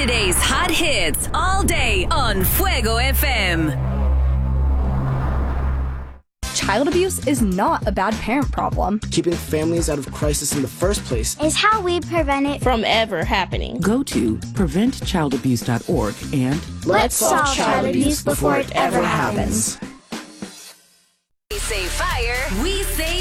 Today's hot hits all day on Fuego FM. Child abuse is not a bad parent problem. Keeping families out of crisis in the first place is how we prevent it from ever happening. Go to preventchildabuse.org and let's solve child abuse before it ever happens. We say fire, we say